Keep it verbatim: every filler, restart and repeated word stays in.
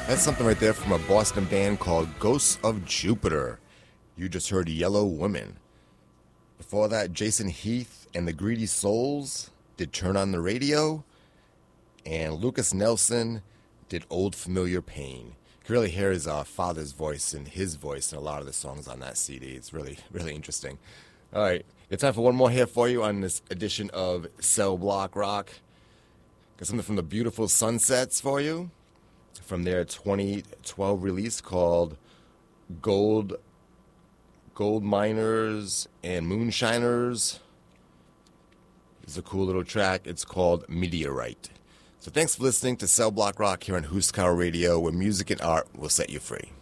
That's something right there from a Boston band called Ghosts of Jupiter. You just heard Yellow Woman. Before that, Jason Heath and the Greedy Souls did Turn on the Radio. And Lucas Nelson did Old Familiar Pain. You can really hear his uh, father's voice and his voice in a lot of the songs on that C D. It's really, really interesting. All right, it's time for one more here for you on this edition of Cell Block Rock. Got something from the Beautiful Sunsets for you from their twenty twelve release called Gold Gold Miners and Moonshiners. It's a cool little track. It's called Meteorite. So thanks for listening to Cell Block Rock here on Huskar Radio, where music and art will set you free.